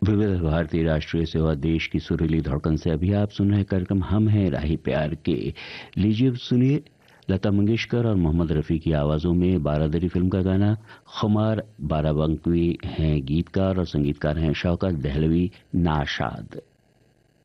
विविध भारतीय राष्ट्रीय सेवा देश की सुरीली धड़कन से अभी आप सुन रहे कार्यक्रम हम हैं राही प्यार के। लीजिए सुनिए लता मंगेशकर और मोहम्मद रफ़ी की आवाज़ों में बारादरी फिल्म का गाना। खुमार बाराबंकी हैं गीतकार और संगीतकार हैं शौकत दहलवी नाशाद।